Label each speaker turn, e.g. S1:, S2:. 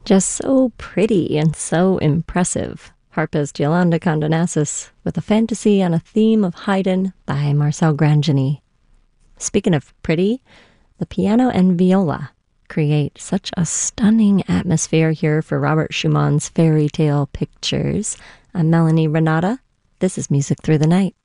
S1: Just so pretty and so impressive. Harpist Yolanda Condonassis with a fantasy on a theme of Haydn by Marcel Grangeni. Speaking of pretty, the piano and viola create such a stunning atmosphere here for Robert Schumann's fairy tale pictures. I'm Melanie Renata. This is Music Through the Night.